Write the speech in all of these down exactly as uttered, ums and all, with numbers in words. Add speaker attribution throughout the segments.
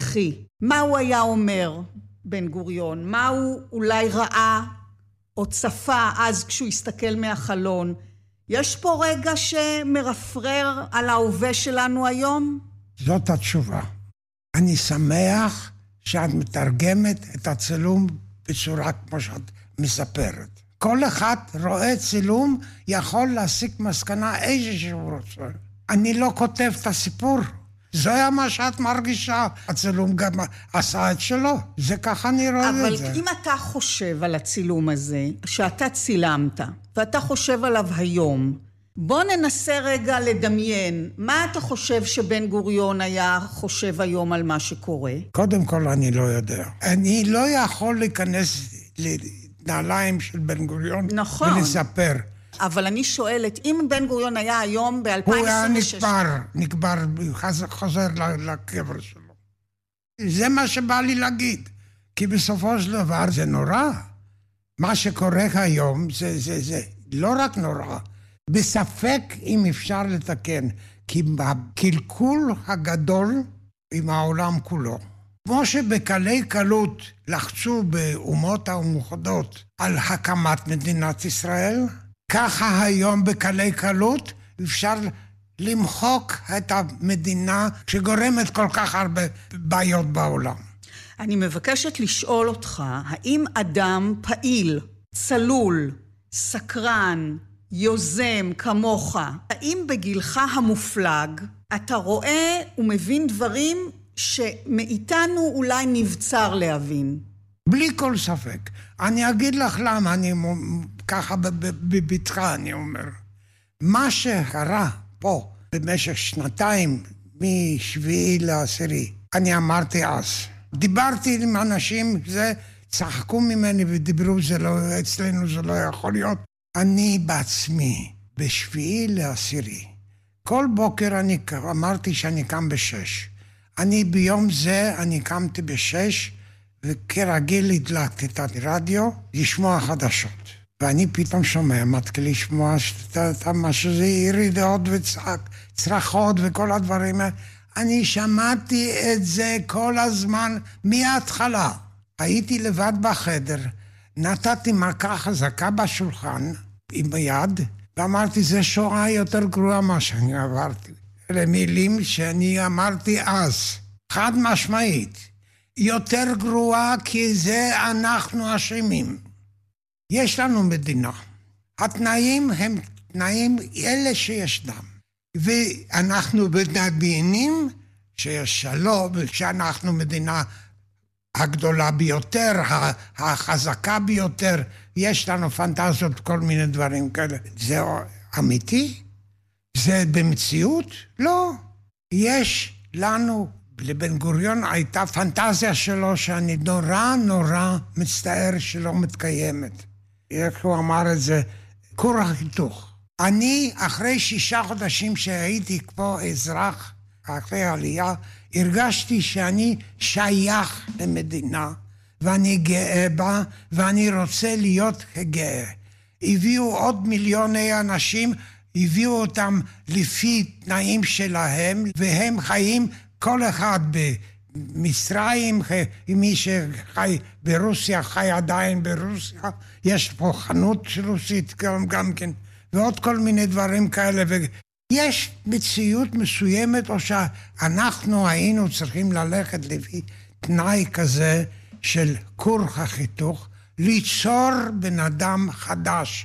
Speaker 1: הנוכחי, מה הוא היה אומר בן גוריון? מה הוא אולי ראה או צפה אז כשהוא הסתכל מהחלון? יש פה רגע שמרפרר על ההווה שלנו היום?
Speaker 2: זאת התשובה. אני שמח שאת מתרגמת את הצילום בצורה כמו שאת מספרת. כל אחד רואה צילום יכול להסיק מסקנה איזה שהוא רוצה. אני לא כותב את הסיפור. זה היה מה שאת מרגישה. הצילום גם עשה את שלו. זה ככה אני רואה את זה.
Speaker 1: אבל אם אתה חושב על הצילום הזה, שאתה צילמת, ואתה חושב עליו היום, בוא ננסה רגע לדמיין. מה אתה חושב שבן גוריון היה חושב היום על מה שקורה?
Speaker 2: קודם כל אני לא יודע. אני לא יכול להיכנס לנעליים של בן גוריון.
Speaker 1: נכון.
Speaker 2: ולספר.
Speaker 1: אבל אני שואלת, אם בן גוריון היה היום ב-אלפיים עשרים ושש...
Speaker 2: הוא היה נקבר, נקבר, חוזר לקבר שלו. זה מה שבא לי להגיד. כי בסופו של דבר זה נורא. מה שקורה היום זה, זה, זה לא רק נורא. בספק אם אפשר לתקן. כי הקלקול הגדול עם העולם כולו. כמו שבקלי קלות לחצו באומות המאוחדות על הקמת מדינת ישראל, ככה היום בקלי קלות אפשר למחוק את המדינה שגורמת כל כך הרבה בעיות בעולם.
Speaker 1: אני מבקשת לשאול אותך, האם אדם פעיל, צלול, סקרן, יוזם כמוך, האם בגילך המופלג אתה רואה ומבין דברים שמאיתנו אולי נבצר להבין?
Speaker 2: בלי כל ספק. אני אגיד לך למה, אני ככה בביתך אני אומר. מה שקרה פה במשך שנתיים משביעי לעשירי, אני אמרתי אז. דיברתי עם אנשים, זה צחקו ממני ודיברו, זה לא, אצלנו זה לא יכול להיות. אני בעצמי, בשביעי לעשירי, כל בוקר אני אמרתי שאני קם בשש. אני ביום זה, אני קמתי בשש, וכרגיל הדלקתי את הרדיו, לשמוע חדשות. ואני פתאום שומע, מתחיל לשמוע מה שזה ירידות וצרחות וכל הדברים האלה. אני שמעתי את זה כל הזמן מההתחלה. הייתי לבד בחדר, נתתי מכה חזקה בשולחן עם היד, ואמרתי, זה שואה יותר גרועה מה שאני עברתי. אלה מילים שאני אמרתי אז, חד משמעית. יותר גרועה כי זה אנחנו אשמים. יש לנו מדינה. התנאים הם תנאים אלה שישנם. ואנחנו מדמיינים שיש שלום, שאנחנו מדינה הגדולה ביותר, החזקה ביותר. יש לנו פנטזיות, כל מיני דברים כאלה. זה אמיתי? זה במציאות? לא. יש לנו, לבן גוריון הייתה פנטזיה שלו שאני נורא נורא מצטער שלא מתקיימת. איך הוא אמר את זה? כור החיתוך. אני אחרי שישה חודשים שהייתי כמו אזרח, אחרי העלייה, הרגשתי שאני שייך למדינה, ואני גאה בה, ואני רוצה להיות גאה. הביאו עוד מיליוני אנשים, הביאו אותם לפי תנאים שלהם, והם חיים כל אחד במצרים, מי שחי ברוסיה, חי עדיין ברוסיה, יש פה חנות רוסית גם, גם כן, ועוד כל מיני דברים כאלה, ויש מציאות מסוימת, או שאנחנו היינו צריכים ללכת לפי תנאי כזה של כור החיתוך, ליצור בן אדם חדש,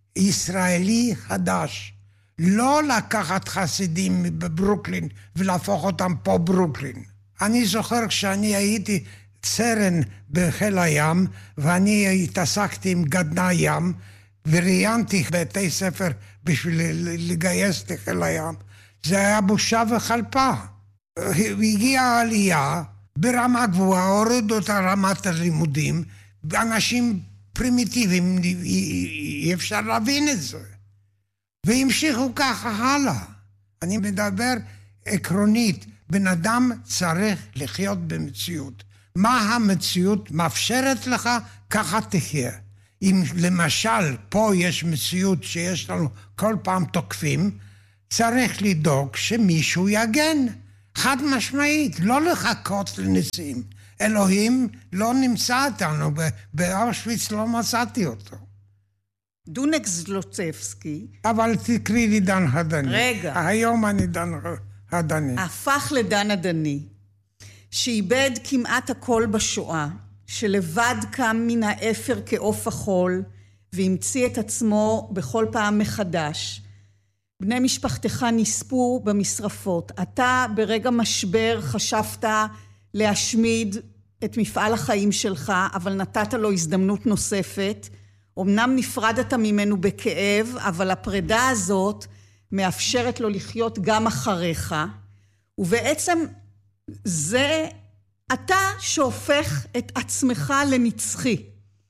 Speaker 2: ישראלי חדש, לא לקחת חסידים בברוקלין ולהפוך אותם פה ברוקלין. אני זוכר כשאני הייתי סרן בחיל הים, ואני התעסקתי עם גדנ"ע ים, וראיינתי בתי ספר בשביל לגייס לחיל הים, זה היה בושה וחלפה. הגיעה העלייה ברמה גבוהה, הורידו את רמת הלימודים, אנשים פרימיטיביים, אי אפשר להבין את זה. והמשיכו ככה הלאה. אני מדבר עקרונית, בן אדם צריך לחיות במציאות. מה המציאות מאפשרת לך, ככה תחיה. אם למשל פה יש מציאות שיש לנו כל פעם תוקפים, צריך לדאוג שמישהו יגן. חד משמעית, לא לחכות לניסים. אלוהים לא נמצא איתנו, באושוויץ לא מצאתי אותו.
Speaker 1: דונק זלוצבסקי.
Speaker 2: אבל תקריא לי דן הדני.
Speaker 1: רגע.
Speaker 2: היום אני דן הדני.
Speaker 1: הפך לדן הדני, שאיבד כמעט הכל בשואה, שלבד קם מן האפר כעוף החול, והמציא את עצמו בכל פעם מחדש. בני משפחתך נספו במשרפות. אתה ברגע משבר חשבת להשמיד את מפעל החיים שלך, אבל נתת לו הזדמנות נוספת. אמנם נפרדת ממנו בכאב, אבל הפרידה הזאת מאפשרת לו לחיות גם אחריך, ובעצם זה אתה שהופך את עצמך לנצחי.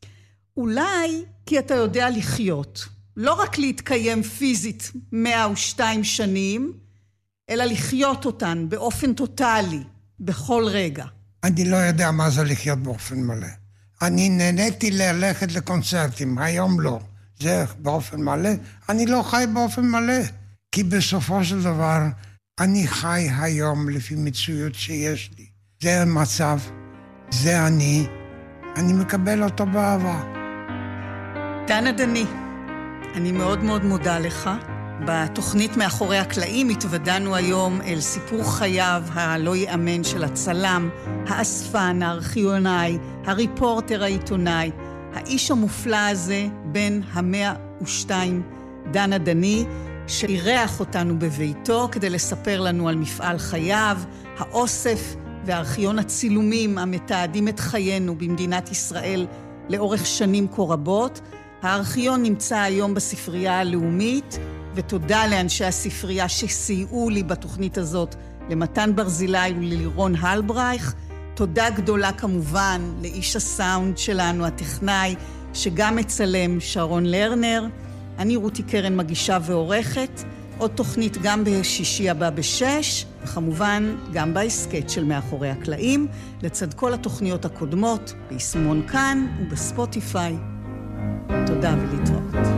Speaker 1: אולי כי אתה יודע לחיות, לא רק להתקיים פיזית מאה ושתיים שנים, אלא לחיות אותן באופן טוטלי, בכל רגע.
Speaker 2: אני לא יודע מה זה לחיות באופן מלא. אני נהניתי ללכת לקונצרטים, היום לא. זה באופן מלא. אני לא חי באופן מלא, כי בסופו של דבר אני חי היום לפי מצויות שיש לי. זה המצב, זה אני, אני מקבל אותו באהבה.
Speaker 1: דן הדני, אני מאוד מאוד מודה לך. בתוכנית מאחורי הקלעים התוודענו היום אל סיפור חייו הלא יאמן של הצלם, האספן, הארכיונאי, הריפורטר העיתונאי, האיש המופלא הזה בן המאה ושתיים, דן הדני, שאירח אותנו בביתו כדי לספר לנו על מפעל חייו, האוסף וארכיון הצילומים המתעדים את חיינו במדינת ישראל לאורך שנים כה רבות. הארכיון נמצא היום בספרייה הלאומית, ותודה לאנשי הספרייה שסייעו לי בתוכנית הזאת, למתן ברזילי וללירון הלברייך. תודה גדולה כמובן לאיש הסאונד שלנו, הטכנאי, שגם מצלם, שרון לרנר. אני רותי קרן מגישה ועורכת, עוד תוכנית גם בשישי הבא בשש, וכמובן גם בהסקט של מאחורי הקלעים, לצד כל התוכניות הקודמות, ביישומון כאן ובספוטיפיי. תודה ולהתראות.